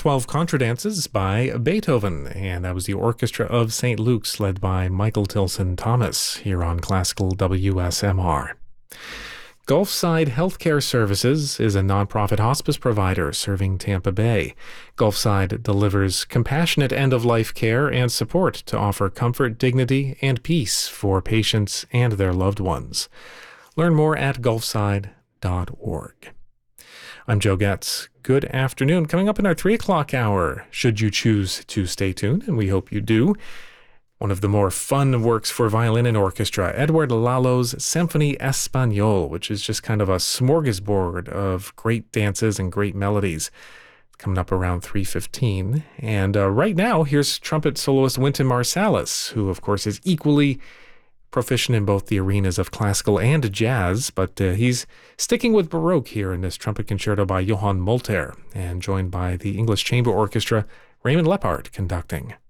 12 Contradances by Beethoven, and that was the Orchestra of St. Luke's led by Michael Tilson Thomas here on Classical WSMR. Gulfside Healthcare Services is a nonprofit hospice provider serving Tampa Bay. Gulfside delivers compassionate end-of-life care and support to offer comfort, dignity, and peace for patients and their loved ones. Learn more at gulfside.org. I'm Joe Getz. Good afternoon. Coming up in our 3 o'clock hour, should you choose to stay tuned, and we hope you do, one of the more fun works for violin and orchestra, Edward Lalo's Symphonie Espagnole, which is just kind of a smorgasbord of great dances and great melodies. Coming up around 3:15. And right now, here's trumpet soloist Wynton Marsalis, who, of course, is equally proficient in both the arenas of classical and jazz, but he's sticking with Baroque here in this trumpet concerto by Johann Molter, and joined by the English Chamber Orchestra, Raymond Leppard conducting.